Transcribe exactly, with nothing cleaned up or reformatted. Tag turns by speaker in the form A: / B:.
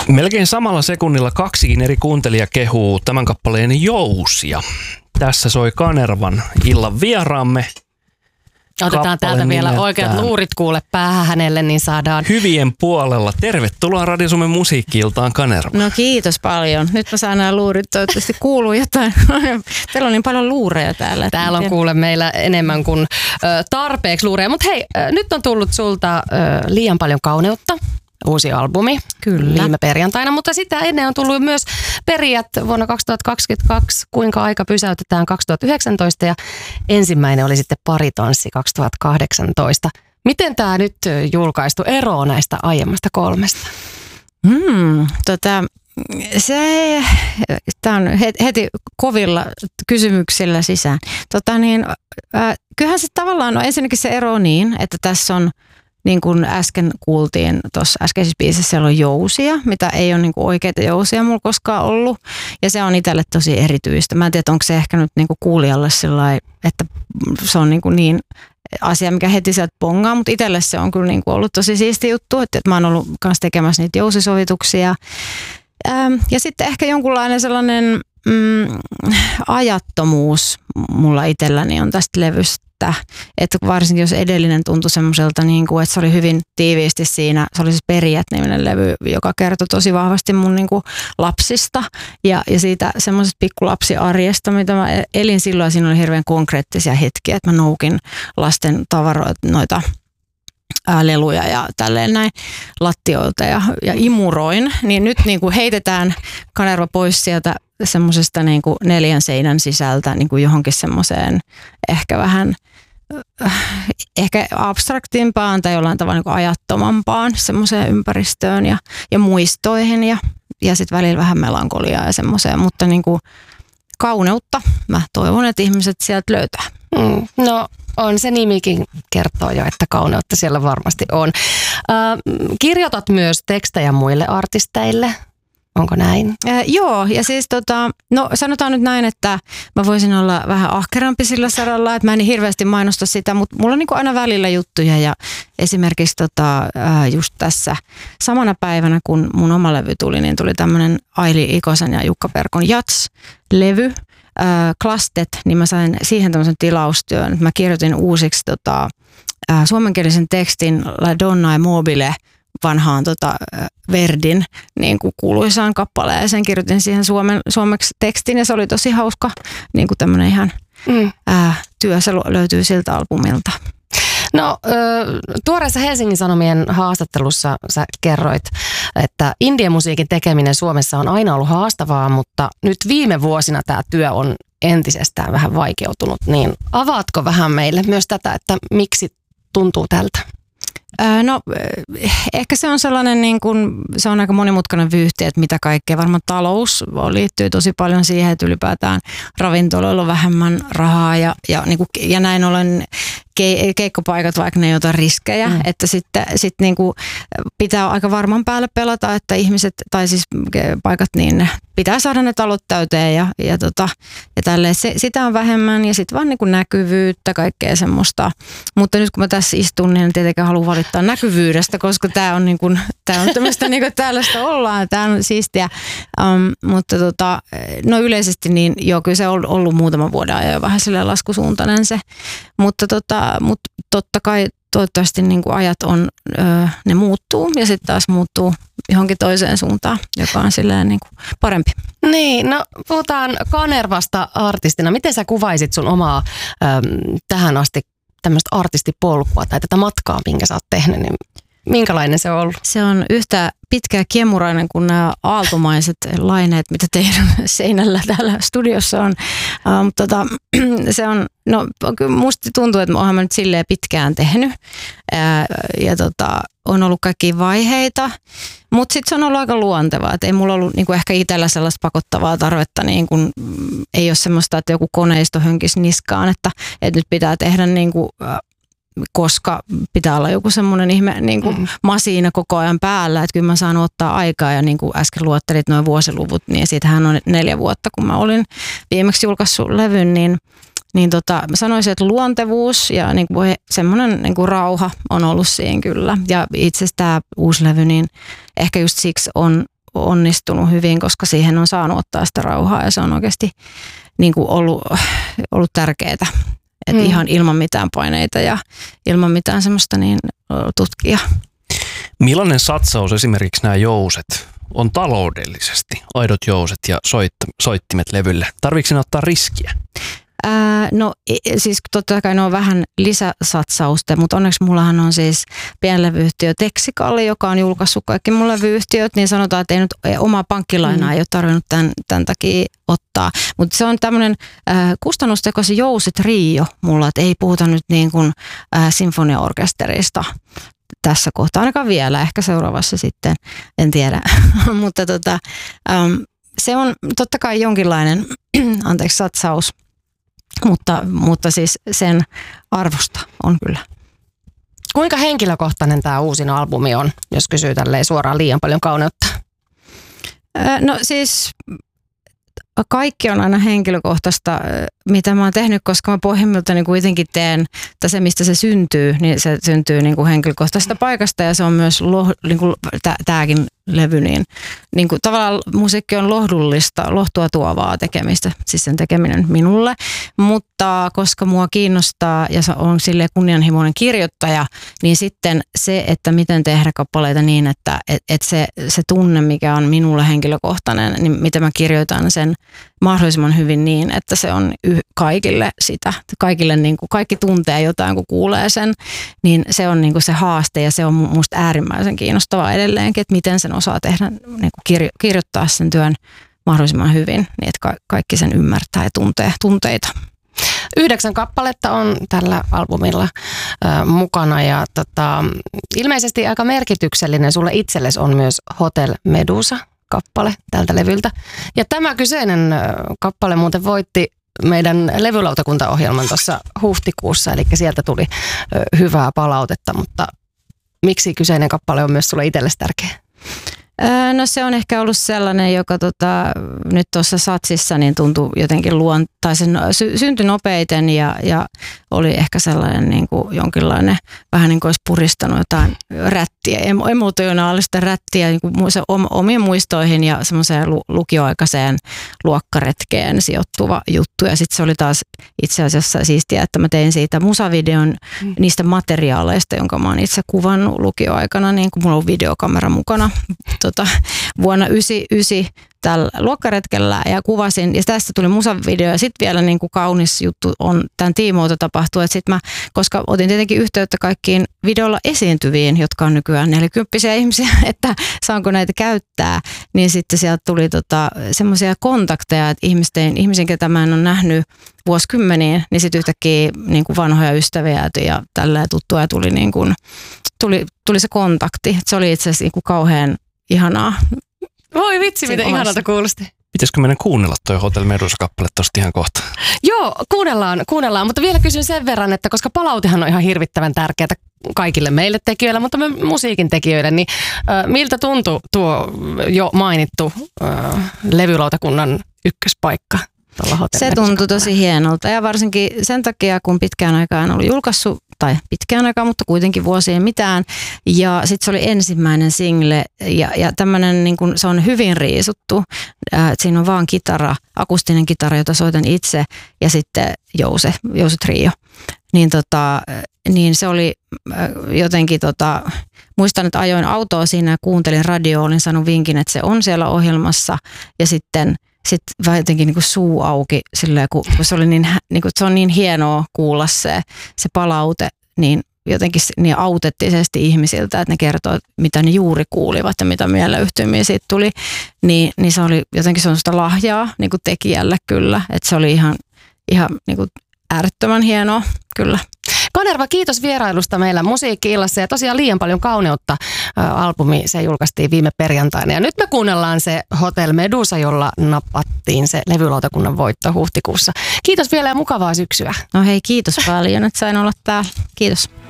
A: Melkein samalla sekunnilla kaksikin eri kuuntelijaa kehuu tämän kappaleen jousia. Tässä soi Kanervan illan vieraamme.
B: Otetaan täältä vielä oikeat luurit kuule päähän hänelle, niin saadaan...
A: Hyvien puolella. Tervetuloa Radio Suomen musiikki-iltaan, Kanerva.
C: No kiitos paljon. Nyt mä saan nämä luurit, toivottavasti kuuluu jotain. Teillä on niin paljon luureja täällä.
B: Täällä on kuule meillä enemmän kuin ö, tarpeeksi luureja. Mutta hei, ö, nyt on tullut sulta ö, liian paljon kauneutta. Uusi albumi.
C: Kyllä.
B: Viime perjantaina, mutta sitä ennen on tullut myös perijät vuonna kaksituhattakaksikymmentäkaksi, kuinka aika pysäytetään kaksituhattayhdeksäntoista ja ensimmäinen oli sitten Paritanssi kaksituhattakahdeksantoista. Miten tämä nyt julkaistu eroaa näistä aiemmasta kolmesta?
C: Hmm, tota, se, tämä on heti kovilla kysymyksillä sisään. Tota niin, äh, kyllähän se tavallaan on ensinnäkin se ero niin, että tässä on niin kuin äsken kuultiin tuossa äskeisessä biisissä, siellä on jousia, mitä ei ole niin kuin oikeita jousia mulla koskaan ollut. Ja se on itselle tosi erityistä. Mä en tiedä, onko se ehkä nyt niin kuin kuulijalle sellainen, että se on niin, kuin niin asia, mikä heti sieltä pongaa, mutta itselle se on kyllä niin kuin ollut tosi siisti juttu, että mä oon ollut kanssa tekemässä niitä jousisovituksia. Ja sitten ehkä jonkunlainen sellainen mm, ajattomuus mulla itselläni on tästä levystä. Että varsinkin jos edellinen tuntui semmoiselta, niin kuin, että se oli hyvin tiiviisti siinä, se oli siis Perijät-niminen levy, joka kertoi tosi vahvasti mun niin kuin lapsista ja, ja siitä semmoisesta pikkulapsiarjesta, mitä mä elin silloin, ja siinä oli hirveän konkreettisia hetkiä, että mä noukin lasten tavaroita, noita ää, leluja ja tälleen näin lattioilta ja, ja imuroin, niin nyt niin kuin heitetään Kanerva pois sieltä semmoisesta niin kuin neljän seinän sisältä niin kuin johonkin semmoiseen ehkä vähän ehkä abstraktimpaan tai jollain tavalla niin kuin ajattomampaan semmoiseen ympäristöön ja, ja muistoihin ja, ja sitten välillä vähän melankoliaa ja semmoiseen, mutta niin kuin kauneutta mä toivon, että ihmiset sieltä löytää.
B: Mm, no on se nimikin kertoo jo, että kauneutta siellä varmasti on. Äh, kirjoitat myös tekstejä muille artisteille. Onko näin?
C: Äh, joo, ja siis tota, no sanotaan nyt näin, että mä voisin olla vähän ahkerampi sillä saralla, että mä en hirveästi mainosta sitä, mutta mulla on niin kuin aina välillä juttuja ja esimerkiksi tota, äh, just tässä samana päivänä, kun mun oma levy tuli, niin tuli tämmönen Aili Ikosen ja Jukka Perkon Jats-levy, äh, Klastet, niin mä sain siihen tämmöisen tilaustyön, että mä kirjoitin uusiksi tota, äh, suomenkielisen tekstin La Donna e Mobile vanhaan tota Verdin niin kuin kuuluisaan kappaleeseen. Kirjoitin siihen suomen, suomeksi tekstin ja se oli tosi hauska niin kuin tämmöinen ihan mm. ää, työ. Se löytyy siltä albumilta.
B: No tuoreessa Helsingin Sanomien haastattelussa sä kerroit, että indie-musiikin tekeminen Suomessa on aina ollut haastavaa, mutta nyt viime vuosina tämä työ on entisestään vähän vaikeutunut. Niin avaatko vähän meille myös tätä, että miksi tuntuu tältä?
C: No ehkä se on sellainen, niin kuin, se on aika monimutkainen vyyhti, että mitä kaikkea. Varmaan talous liittyy tosi paljon siihen, että ylipäätään ravintoloilla on vähemmän rahaa ja, ja, niin kuin, ja näin ollen ke, keikkopaikat, vaikka ne ei ota riskejä, mm. että sitten sit niin kuin pitää aika varman päälle pelata, että ihmiset tai siis paikat niin pitää saada ne talot täyteen ja, ja, tota, ja tälleen. Se, sitä on vähemmän ja sitten vaan niin kuin näkyvyyttä, kaikkea semmoista. Mutta nyt kun mä tässä istun, niin en tietenkään halua valittaa näkyvyydestä, koska tämä on, niin kuin, tää on tämmöistä niin kuin tällaista ollaan, tämä on siistiä. Um, mutta tota, no yleisesti niin joo, kyllä se on ollut muutaman vuoden ajan jo vähän silleen laskusuuntainen se. Mutta tota, mut totta kai toivottavasti niin kuin ajat on, öö, ne muuttuu ja sitten taas muuttuu johonkin toiseen suuntaan, joka on silleen niin kuin parempi.
B: Niin, no puhutaan Kanervasta artistina. Miten sä kuvaisit sun omaa äm, tähän asti tämmöistä artistipolkua tai tätä matkaa, minkä sä oot tehnyt, niin minkälainen se on ollut?
C: Se on yhtä pitkä ja kiemurainen kuin nämä aaltomaiset laineet, mitä teidän seinällä täällä studiossa on. Uh, mutta tota, se on, no kyllä musta tuntuu, että oonhan mä nyt silleen pitkään tehnyt uh, ja tota, on ollut kaikkia vaiheita, mutta sitten se on ollut aika luontevaa, että ei mulla ollut niinku ehkä itsellä sellaista pakottavaa tarvetta, niin kun, ei ole semmoista, että joku koneisto hönkisi niskaan, että, että nyt pitää tehdä niinku, uh, koska pitää olla joku semmoinen ihme niin kuin mm. masiina koko ajan päällä, että kyllä mä saan ottaa aikaa ja niin kuin äsken luottelit nuo vuosiluvut, niin siitähän on neljä vuotta, kun mä olin viimeksi julkaissut levyn, niin, niin tota, mä sanoisin, että luontevuus ja niin kuin semmoinen niin kuin rauha on ollut siinä kyllä. Ja itse asiassa tämä uusi levy, niin ehkä just siksi on onnistunut hyvin, koska siihen on saanut ottaa sitä rauhaa ja se on oikeasti niin kuin ollut, ollut tärkeää. Että hmm. ihan ilman mitään paineita ja ilman mitään semmoista niin tutkia.
A: Millainen satsaus esimerkiksi nämä jouset on taloudellisesti, aidot jouset ja soitt- soittimet levylle? Tarviiko ne ottaa riskiä?
C: Ää, no siis totta kai ne on vähän lisäsatsausta, mutta onneksi mullahan on siis pienlevyyhtiö Texikalle, joka on julkaissut kaikki mun levyyhtiöt, niin sanotaan, että ei nyt omaa pankkilainaa mm. ei ole tarvinnut tämän, tämän takia ottaa. Mutta se on tämmöinen äh, kustannustekoisen jousi-trio mulla, että ei puhuta nyt niin kuin äh, sinfoniaorkesterista tässä kohtaa, ainakaan vielä, ehkä seuraavassa sitten, en tiedä, mutta tota, ähm, se on totta kai jonkinlainen, anteeksi, satsaus. Mutta, mutta siis sen arvosta on kyllä.
B: Kuinka henkilökohtainen tämä uusin albumi on, jos kysyy tälleen suoraan liian paljon kauneutta?
C: No siis kaikki on aina henkilökohtaista, mitä mä oon tehnyt, koska mä pohjimmiltani kuitenkin teen, että se mistä se syntyy, niin se syntyy niin kuin henkilökohtaisesta paikasta ja se on myös loh, niin kuin tämäkin levy, niin, niin kuin tavallaan musiikki on lohdullista, lohtua tuovaa tekemistä, siis sen tekeminen minulle, mutta koska mua kiinnostaa ja on silleen kunnianhimoinen kirjoittaja, niin sitten se, että miten tehdä kappaleita niin, että et, et se, se tunne, mikä on minulle henkilökohtainen, niin miten mä kirjoitan sen mahdollisimman hyvin niin, että se on y- kaikille sitä, kaikille niin kuin, kaikki tuntee jotain, kun kuulee sen, niin se on niin kuin se haaste ja se on musta äärimmäisen kiinnostavaa edelleenkin, että miten sen osaa tehdä, niin kuin kirjo- kirjoittaa sen työn mahdollisimman hyvin, niin että ka- kaikki sen ymmärtää ja tuntee tunteita.
B: Yhdeksän kappaletta on tällä albumilla äh, mukana ja tota, ilmeisesti aika merkityksellinen sulle itsellesi on myös Hotel Medusa kappale tältä levyltä. Ja tämä kyseinen äh, kappale muuten voitti meidän levylautakuntaohjelman tuossa huhtikuussa, eli sieltä tuli äh, hyvää palautetta, mutta miksi kyseinen kappale on myös sulle itsellesi tärkeä?
C: No se on ehkä ollut sellainen, joka tota, nyt tuossa satsissa niin tuntui jotenkin luon, tai se sy- syntyi nopeiten ja, ja oli ehkä sellainen niin kuin jonkinlainen, vähän niin kuin olisi puristanut jotain rättiä, emotionaalista rättiä niin kuin se om, omiin muistoihin ja semmoiseen lu- lukioaikaiseen luokkaretkeen sijoittuva juttu. Ja sitten se oli taas itse asiassa siistiä, että mä tein siitä musavideon mm. niistä materiaaleista, jonka mä oon itse kuvannut lukioaikana, niin kuin mulla on videokamera mukana. Tota, vuonna yhdeksänkymmentäyhdeksän tällä luokkaretkellä ja kuvasin, ja tästä tuli musavideo, ja sitten vielä niin kuin kaunis juttu on tämän tiimoilta tapahtuu, että sitten mä, koska otin tietenkin yhteyttä kaikkiin videolla esiintyviin, jotka on nykyään nelikymppisiä ihmisiä, että saanko näitä käyttää, niin sitten sieltä tuli tota, semmoisia kontakteja, että ihmisten, ihmisiä, ketä mä en ole nähnyt vuosikymmeniin, niin sitten yhtäkkiä niin kuin vanhoja ystäviä ja tällä tuttuja tuli, niin kuin, tuli, tuli se kontakti. Se oli itse asiassa niin kuin kauhean ihanaa.
B: Voi vitsi, miten ihanalta kuulosti.
A: Pitäisikö meidän kuunnella toi Hotel Medusa-kappale tosta ihan kohta?
B: Joo, kuunnellaan, kuunnellaan, mutta vielä kysyn sen verran, että koska palautehan on ihan hirvittävän tärkeää kaikille meille tekijöille, mutta me musiikin tekijöille, niin äh, miltä tuntui tuo jo mainittu äh, levylautakunnan ykköspaikka?
C: Se tuntui tosi hienolta ja varsinkin sen takia, kun pitkään aikaan en ollut julkaissut, tai pitkään aikaan, mutta kuitenkin vuosien mitään. Ja sitten se oli ensimmäinen single ja, ja tämmöinen, niin kun, se on hyvin riisuttu. Äh, siinä on vaan kitara, akustinen kitara, jota soitan itse ja sitten Jouse, Jouse Trio. Niin, tota, niin se oli äh, jotenkin, tota, muistan, että ajoin autoa siinä ja kuuntelin radioa, olin saanut vinkin, että se on siellä ohjelmassa ja sitten sitten vähän jotenkin niin kuin suu auki, silleen, kun se, oli niin, niin kuin, se on niin hienoa kuulla se, se palaute niin jotenkin niin autenttisesti ihmisiltä, että ne kertoo, mitä ne juuri kuulivat ja mitä mieleyhtymiä siitä tuli. Niin, niin se oli jotenkin sellaista lahjaa niin kuin tekijälle kyllä, että se oli ihan, ihan niin kuin äärettömän hienoa kyllä.
B: Kanerva, kiitos vierailusta meillä Musiikki-illassa ja tosiaan liian paljon kauneutta ä, albumi, se julkaistiin viime perjantaina ja nyt me kuunnellaan se Hotel Medusa, jolla napattiin se levylautakunnan voitto huhtikuussa. Kiitos vielä ja mukavaa syksyä.
C: No hei, kiitos paljon, että sain olla täällä. Kiitos.